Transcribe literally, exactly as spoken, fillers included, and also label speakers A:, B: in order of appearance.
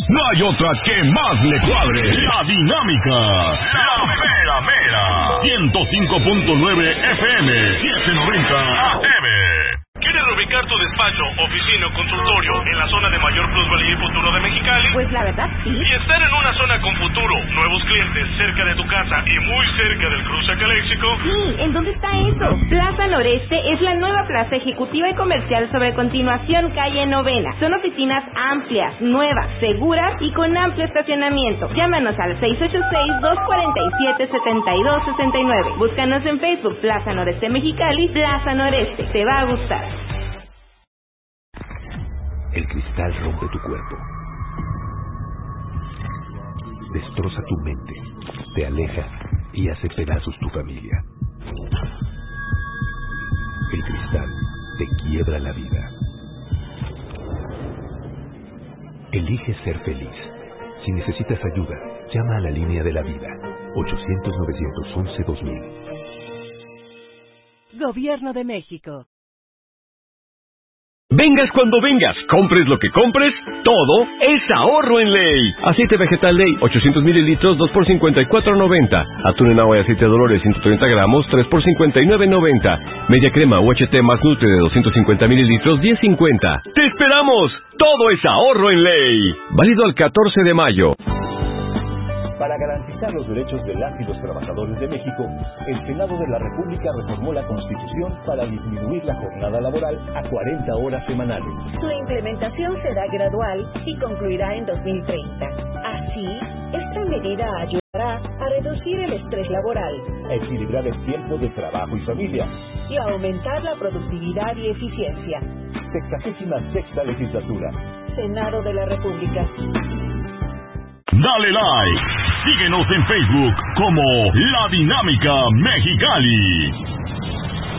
A: No hay otra que más le cuadre. La Dinámica. La mera mera. ciento cinco punto nueve F M. setecientos noventa A M. ¿Quieres ubicar tu despacho, oficina o consultorio en la zona de mayor plusvalía y futuro de Mexicali?
B: Pues la verdad sí.
A: Y estar en una zona con futuro, nuevos clientes cerca de tu casa y muy cerca del cruce Caléxico.
B: Sí, ¿en dónde está eso? Plaza Noreste es la nueva plaza ejecutiva y comercial sobre Continuación Calle Novena. Son oficinas amplias, nuevas, seguras y con amplio estacionamiento. Llámanos al seis ocho seis, dos cuatro siete, siete dos seis nueve. Búscanos en Facebook, Plaza Noreste Mexicali, Plaza Noreste. Te va a gustar.
C: El cristal rompe tu cuerpo, destroza tu mente, te aleja y hace pedazos tu familia. El cristal te quiebra la vida. Elige ser feliz. Si necesitas ayuda, llama a la línea de la vida, ochocientos, novecientos once, dos mil.
D: Gobierno de México.
E: Vengas cuando vengas, compres lo que compres, todo es ahorro en Ley. Aceite vegetal Ley, ochocientos mililitros, dos por cincuenta y cuatro noventa. Atún en agua y aceite de Dolores, ciento treinta gramos, tres por cincuenta y nueve noventa. Media crema U H T más Nutri de doscientos cincuenta mililitros, diez cincuenta. ¡Te esperamos! Todo es ahorro en Ley. Válido al catorce de mayo.
F: Para garantizar los derechos de las y los trabajadores de México, el Senado de la República reformó la Constitución para disminuir la jornada laboral a cuarenta horas semanales.
G: Su implementación será gradual y concluirá en dos mil treinta. Así, esta medida ayudará a reducir el estrés laboral,
F: a equilibrar el tiempo de trabajo y familia
G: y a aumentar la productividad y eficiencia.
F: Sexagésima sexta legislatura.
G: Senado de la República.
A: Dale like. Síguenos en Facebook como La Dinámica Mexicali.